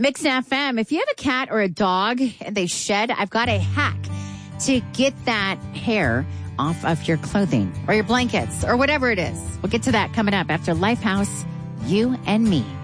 Mix FM, if you have a cat or a dog and they shed, I've got a hack to get that hair off of your clothing or your blankets or whatever it is. We'll get to that coming up after Lifehouse, You and Me.